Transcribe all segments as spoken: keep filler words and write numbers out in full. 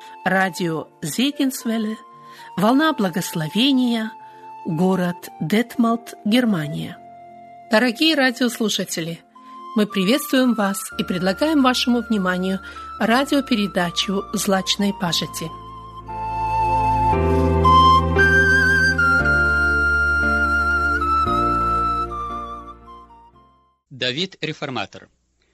радио Зегенсвелле, волна благословения, город Детмалт, Германия. Дорогие радиослушатели, мы приветствуем вас и предлагаем вашему вниманию радиопередачу «Злачной пажити». Давид Реформатор.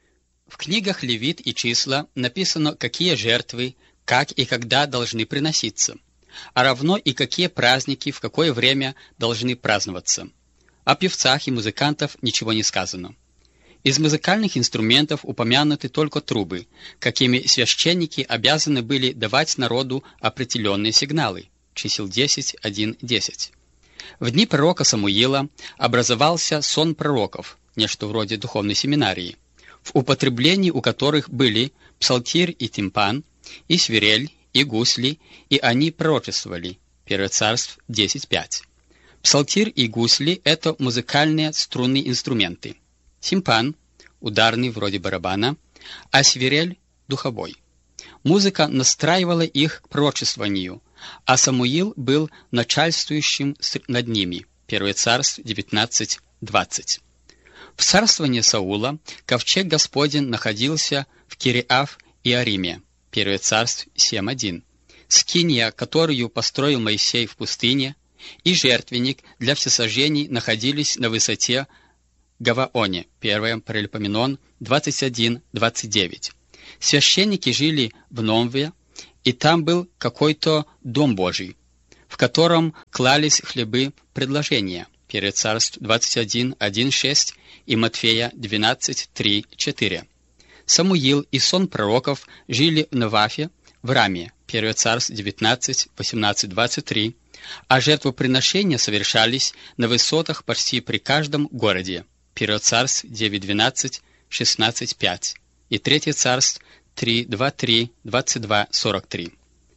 В книгах Левит и Числа написано, какие жертвы, как и когда должны приноситься, а равно и какие праздники в какое время должны праздноваться. О певцах и музыкантов ничего не сказано. Из музыкальных инструментов упомянуты только трубы, какими священники обязаны были давать народу определенные сигналы. Чисел десять, один, десять. В дни пророка Самуила образовался сон пророков, нечто вроде духовной семинарии, в употреблении у которых были псалтирь и тимпан, и свирель, и гусли, и они пророчествовали. Первое Царств десять, пять. Псалтирь и гусли — это музыкальные струнные инструменты. Тимпан — ударный, вроде барабана, а свирель — духовой. Музыка настраивала их к пророчествованию, а Самуил был начальствующим над ними. Первое Царств девятнадцать, двадцать. В царствовании Саула ковчег Господень находился в Кириаф-Иариме. Первое Царств семь, один. Скиния, которую построил Моисей в пустыне, и жертвенник для всесожжений находились на высоте Гаваоне. Первое Паралипоменон двадцать один, двадцать девять. Священники жили в Номве, и там был какой-то дом Божий, в котором клались хлебы предложения. Первое Царств двадцать один, один, шесть и Матфея двенадцать, три, четыре. Самуил и сон пророков жили в Навафе, в Раме. Первое Царств девятнадцать, восемнадцать, двадцать три. А жертвоприношения совершались на высотах почти при каждом городе. Первое Царств девять, двенадцать, шестнадцать, пять. И Третье Царств три, два, три, двадцать два, сорок три.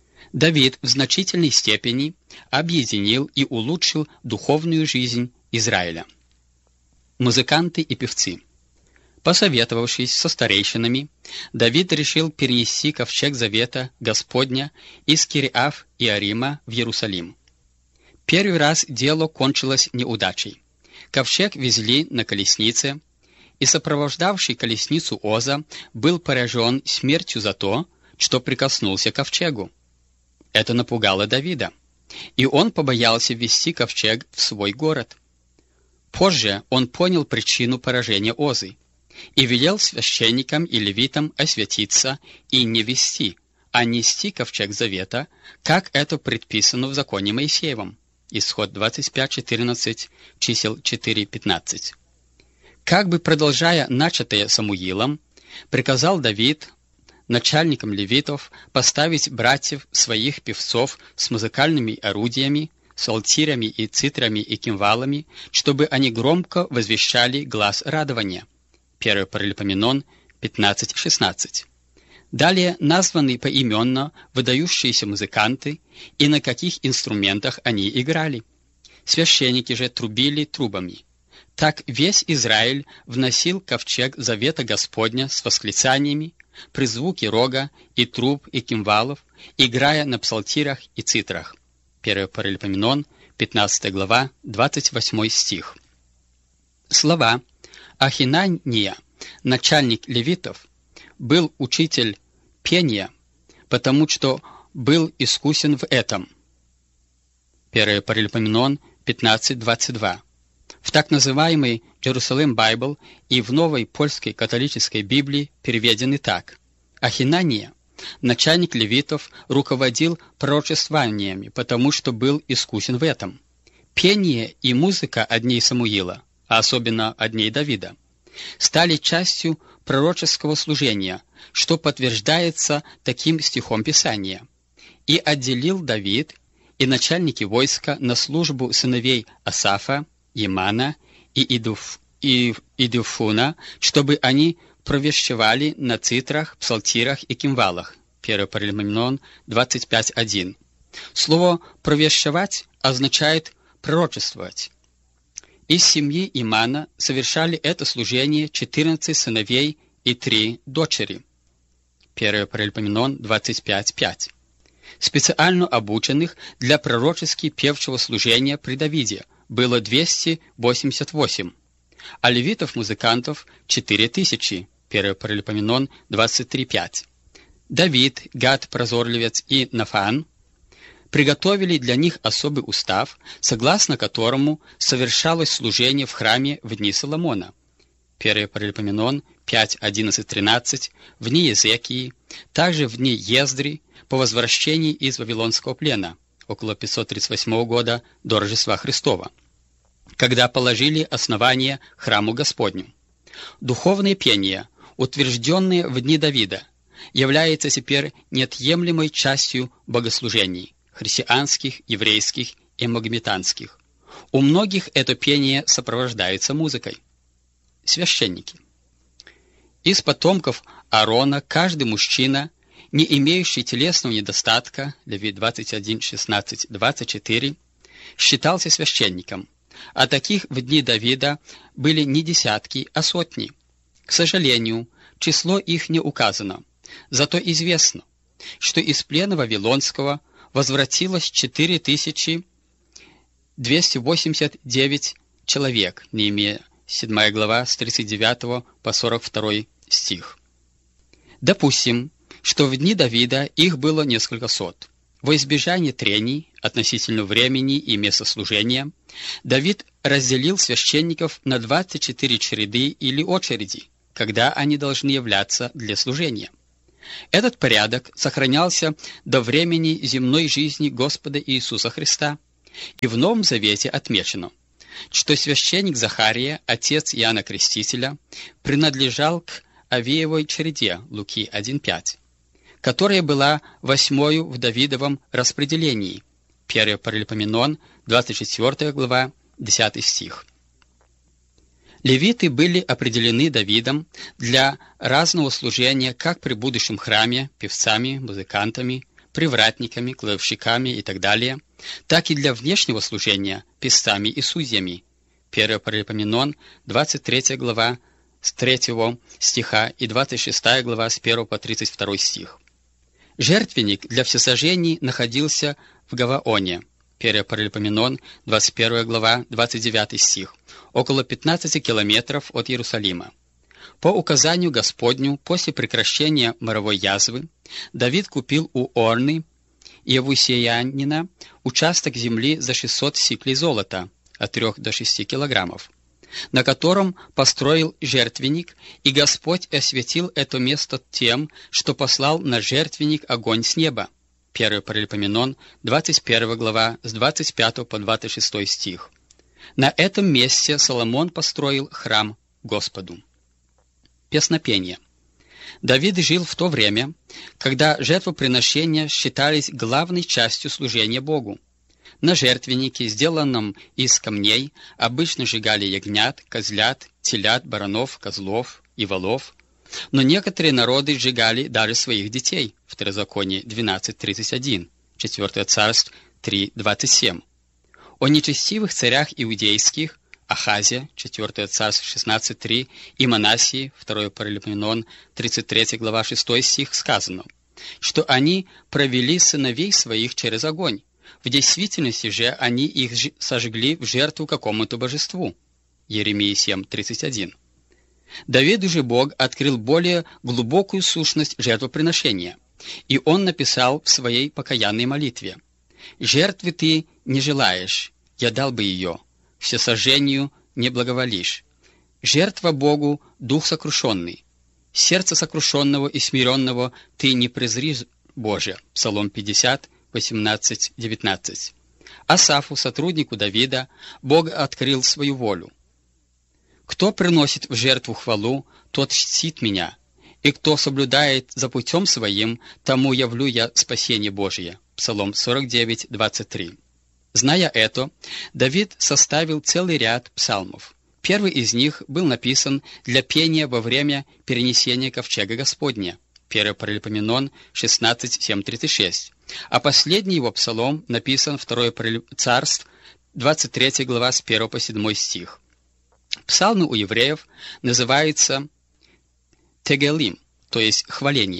Давид в значительной степени объединил и улучшил духовную жизнь Израиля. Музыканты и певцы. Посоветовавшись со старейшинами, Давид решил перенести ковчег завета Господня из Кириаф-Иарима в Иерусалим. Первый раз дело кончилось неудачей. Ковчег везли на колеснице, и сопровождавший колесницу Оза был поражен смертью за то, что прикоснулся к ковчегу. Это напугало Давида, и он побоялся ввести ковчег в свой город. Позже он понял причину поражения Озы и велел священникам и левитам освятиться и не вести, а нести ковчег завета, как это предписано в законе Моисеевом. Исход двадцать пять, четырнадцать, чисел четыре, пятнадцать. Как бы продолжая начатое Самуилом, приказал Давид начальникам левитов поставить братьев своих певцов с музыкальными орудиями, псалтирями и цитрами и кимвалами, чтобы они громко возвещали глас радования. Первое Паралипоменон пятнадцать, шестнадцать. Далее названы поименно выдающиеся музыканты и на каких инструментах они играли. Священники же трубили трубами. Так весь Израиль вносил ковчег завета Господня с восклицаниями, при звуке рога и труб и кимвалов, играя на псалтирах и цитрах. Первое Паралипоменон, пятнадцатая глава, двадцать восьмой стих. Слова Ахинания, начальник левитов, был учитель пения, потому что был искусен в этом. Первое Паралипоменон, пятнадцать, двадцать два. В так называемой Jerusalem Bible и в новой польской католической Библии переведены так. Ахинания, начальник левитов, руководил пророчествованиями, потому что был искусен в этом. Пение и музыка от дней Самуила, а особенно от дней Давида, стали частью пророческого служения, что подтверждается таким стихом Писания. «И отделил Давид и начальники войска на службу сыновей Асафа, Емана и Идуф, и Идуфуна, чтобы они провещевали на цитрах, псалтирах и кимвалах». Первое Паралипоменон двадцать пять, один. Слово «провещевать» означает «пророчествовать». Из семьи Имана совершали это служение четырнадцать сыновей и три дочери. Первое Паралипоменон двадцать пять, пять. Специально обученных для пророчески певчего служения при Давиде было двести восемьдесят восемь, а левитов-музыкантов — четыре тысячи. первое Паралипоменон двадцать три пять. Давид, Гад прозорливец и Нафан приготовили для них особый устав, согласно которому совершалось служение в храме в дни Соломона. первое Паралипоменон пять одиннадцать тринадцать, в дни Езекии, также в дни Ездры, по возвращении из Вавилонского плена, около пятьсот тридцать восьмого года до Рождества Христова, когда положили основание храму Господню. Духовное пение, утвержденное в дни Давида, является теперь неотъемлемой частью богослужений христианских, еврейских и магометанских. У многих это пение сопровождается музыкой. Священники. Из потомков Аарона каждый мужчина, не имеющий телесного недостатка, Левит двадцать один шестнадцать двадцать четыре, считался священником, а таких в дни Давида были не десятки, а сотни. К сожалению, число их не указано, зато известно, что из плена Вавилонского возвратилось четыре тысячи двести восемьдесят девять человек, Неемия седьмая глава с тридцать девятого по сорок второй стих. Допустим, что в дни Давида их было несколько сот. Во избежание трений относительно времени и места служения, Давид разделил священников на двадцать четыре череды или очереди, когда они должны являться для служения. Этот порядок сохранялся до времени земной жизни Господа Иисуса Христа, и в Новом Завете отмечено, что священник Захария, отец Иоанна Крестителя, принадлежал к Авиевой череде, Луки один пять, которая была восьмою в Давидовом распределении, первое Паралипоменон, двадцать четвёртая глава, десятый стих. Левиты были определены Давидом для разного служения как при будущем храме, певцами, музыкантами, привратниками, кладовщиками и так далее, так и для внешнего служения, певцами и судьями, первое Паралипоменон, двадцать третья глава, с третьего стиха и двадцать шестая глава с первого по тридцать второй стих. Жертвенник для всесожжений находился в Гаваоне, первое Паралипоменон, двадцать первая глава, двадцать девятый стих, около пятнадцати километров от Иерусалима. По указанию Господню, после прекращения моровой язвы, Давид купил у Орны, иевусеянина, участок земли за шестьсот сиклей золота, от трёх до шести килограммов, на котором построил жертвенник, и Господь осветил это место тем, что послал на жертвенник огонь с неба. первое Паралипоменон, двадцать первая глава, с двадцать пятого по двадцать шестой стих. На этом месте Соломон построил храм Господу. Песнопение. Давид жил в то время, когда жертвоприношения считались главной частью служения Богу. На жертвеннике, сделанном из камней, обычно сжигали ягнят, козлят, телят, баранов, козлов и волов, но некоторые народы сжигали даже своих детей. Второзаконие двенадцать тридцать один, четвёртое Царств три двадцать семь. О нечестивых царях иудейских, Ахазия, четвёртое Царств шестнадцать три, и Манассии, второе Паралипоменон, тридцать третья глава, шестой стих, сказано, что они провели сыновей своих через огонь. В действительности же они их сожгли в жертву какому-то божеству. Еремия семь тридцать один. Давиду же Бог открыл более глубокую сущность жертвоприношения, и он написал в своей покаянной молитве: «Жертвы ты не желаешь, я дал бы ее, всесожжению не благоволишь. Жертва Богу — дух сокрушенный. Сердце сокрушенного и смиренного ты не презришь, Боже». Псалом пятьдесят, восемнадцать девятнадцать. Асафу, сотруднику Давида, Бог открыл свою волю. «Кто приносит в жертву хвалу, тот чтит меня, и кто соблюдает за путем своим, тому явлю я спасение Божие». Псалом сорок девять двадцать три. Зная это, Давид составил целый ряд псалмов. Первый из них был написан для пения во время перенесения ковчега Господня, первое Паралипоменон шестнадцать семь тридцать шесть, а последний его псалом написан второе Царств, двадцать третья глава, с первого по седьмой стих. Псалмы у евреев называются тегелим, то есть хваление.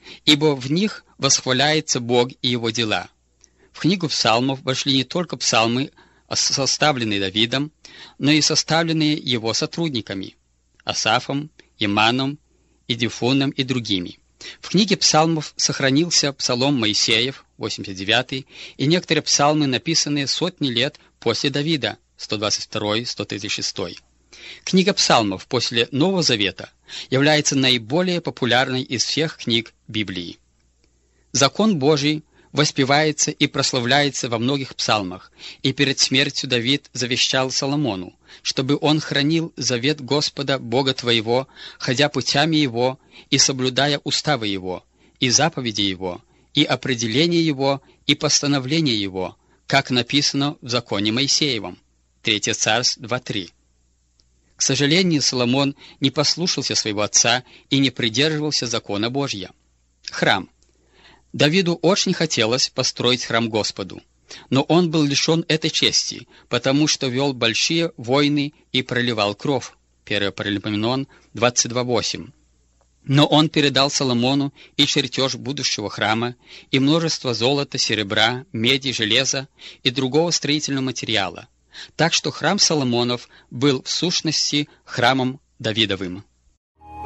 ибо в них восхваляется Бог и Его дела. В книгу псалмов вошли не только псалмы, составленные Давидом, но и составленные его сотрудниками – Асафом, Иманом, Идифуном и другими. В книге псалмов сохранился псалом Моисеев, восемьдесят девятый, и некоторые псалмы, написанные сотни лет после Давида, сто двадцать второй — сто тридцать шестой. Книга псалмов после Нового Завета является наиболее популярной из всех книг Библии. Закон Божий воспевается и прославляется во многих псалмах, и перед смертью Давид завещал Соломону, чтобы он хранил завет Господа Бога твоего, ходя путями Его и соблюдая уставы Его, и заповеди Его, и определения Его, и постановления Его, как написано в законе Моисеевом. Третье Царств два три. К сожалению, Соломон не послушался своего отца и не придерживался закона Божья. Храм. Давиду очень хотелось построить храм Господу, но он был лишен этой чести, потому что вел большие войны и проливал кровь. первое Паралипоменон двадцать два восемь. Но он передал Соломону и чертеж будущего храма, и множество золота, серебра, меди, железа и другого строительного материала. Так что храм Соломонов был в сущности храмом Давидовым.